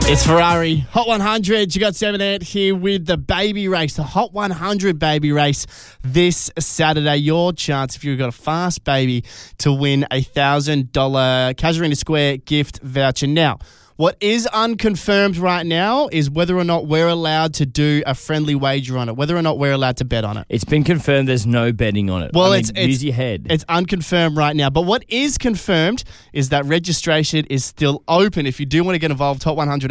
It's Ferrari. Hot 100. You got 7-8 here with the baby race, the Hot 100 baby race this Saturday. Your chance, if you've got a fast baby, to win a $1,000 Casuarina Square gift voucher. Now, what is unconfirmed right now is whether or not we're allowed to do a friendly wager on it, whether or not we're allowed to bet on it. It's been confirmed there's no betting on it. Well, use your head. It's unconfirmed right now. But what is confirmed is that registration is still open. If you do want to get involved,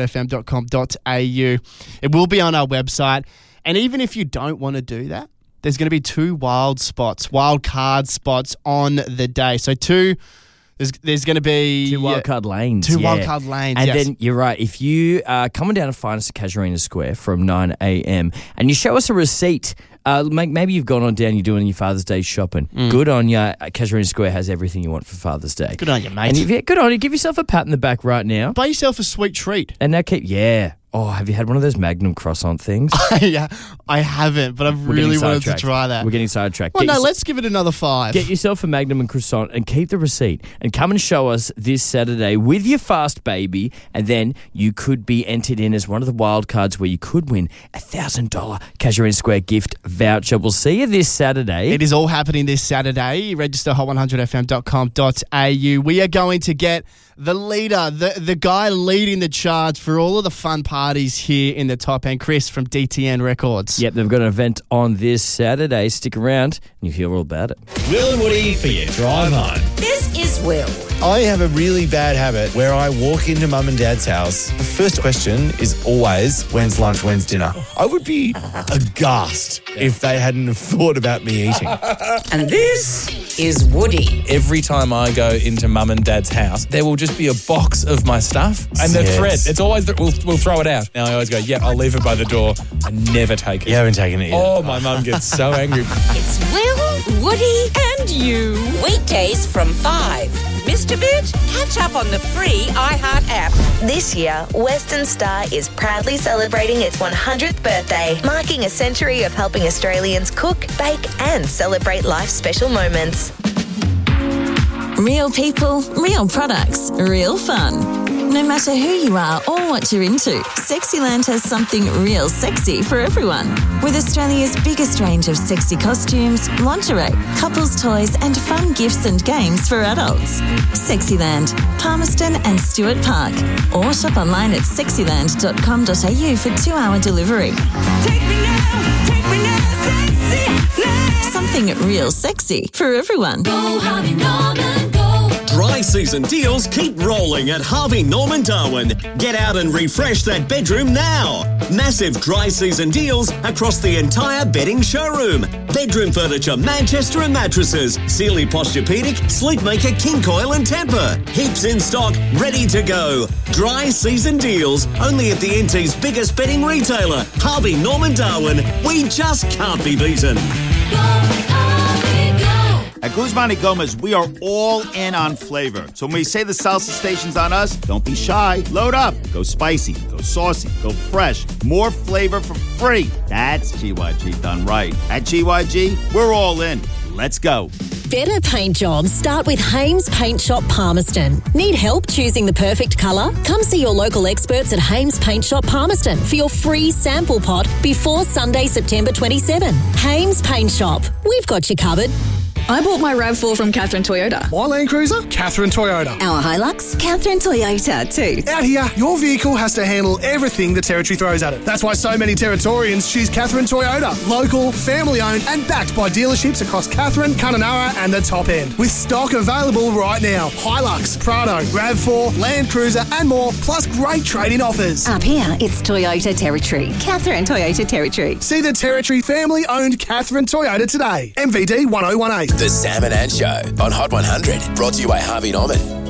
hot100fm.com.au. It will be on our website. And even if you don't want to do that, there's going to be two wild card spots on the day. So There's going to be... Two wildcard lanes. Wildcard lanes, And yes. then, you're right, if you are coming down to find us at Casuarina Square from 9 a.m. and you show us a receipt, maybe you've gone on down, you're doing your Father's Day shopping. Good on you. Casuarina Square has everything you want for Father's Day. Good on you, mate. And good on you. Give yourself a pat in the back right now. Buy yourself a sweet treat. And now Oh, have you had one of those Magnum croissant things? Yeah, I haven't, but I've really wanted to try that. We're getting sidetracked. Well, let's give it another 5. Get yourself a Magnum and croissant and keep the receipt and come and show us this Saturday with your fast baby, and then you could be entered in as one of the wild cards where you could win a $1,000 Casuarina Square gift voucher. We'll see you this Saturday. It is all happening this Saturday. Register hot100fm.com.au. We are going to get the leader, the guy leading the charge for all of the fun parties here in the top end, Chris from DTN Records. Yep, they've got an event on this Saturday. Stick around and you'll hear all about it. Will and Woody for your drive home. This is Will. I have a really bad habit where I walk into Mum and Dad's house. The first question is always, when's lunch, when's dinner? I would be aghast if they hadn't thought about me eating. And this is Woody. Every time I go into Mum and Dad's house, there will just be a box of my stuff. And the thread, it's always, we'll throw it out. Now I always go, I'll leave it by the door. I never take it. You haven't taken it yet. Oh, my mum gets so angry. It's Will, Woody and you. Weekdays from 5. Missed a bit? Catch up on the free iHeart app. This year, Western Star is proudly celebrating its 100th birthday, marking a century of helping Australians cook, bake and celebrate life's special moments. Real people, real products, real fun. No matter who you are or what you're into, Sexyland has something real sexy for everyone. With Australia's biggest range of sexy costumes, lingerie, couples toys and fun gifts and games for adults. Sexyland, Palmerston and Stuart Park. Or shop online at sexyland.com.au for 2-hour delivery. Take me now, Sexyland. Something real sexy for everyone. Go, Harvey Norman, go. Dry season deals keep rolling at Harvey Norman Darwin. Get out and refresh that bedroom now. Massive dry season deals across the entire bedding showroom. Bedroom furniture, Manchester and mattresses, Sealy Posturepedic, Sleepmaker, King Coil and Tempur. Heaps in stock, ready to go. Dry season deals only at the NT's biggest bedding retailer, Harvey Norman Darwin. We just can't be beaten. At Guzman y Gomez, we are all in on flavor. So when we say the salsa station's on us, don't be shy. Load up. Go spicy. Go saucy. Go fresh. More flavor for free. That's GYG done right. At GYG, we're all in. Let's go. Better paint jobs start with Hames Paint Shop Palmerston. Need help choosing the perfect colour? Come see your local experts at Hames Paint Shop Palmerston for your free sample pot before Sunday, September 27. Hames Paint Shop. We've got you covered. I bought my RAV4 from Catherine Toyota. My Land Cruiser? Catherine Toyota. Our Hilux? Catherine Toyota too. Out here, your vehicle has to handle everything the Territory throws at it. That's why so many Territorians choose Catherine Toyota. Local, family-owned and backed by dealerships across Catherine, Kununurra and the top end. With stock available right now. Hilux, Prado, RAV4, Land Cruiser and more, plus great trade-in offers. Up here, it's Toyota Territory. Catherine Toyota Territory. See the Territory family-owned Catherine Toyota today. MVD 1018. The Sam and Ann Show on Hot 100. Brought to you by Harvey Norman.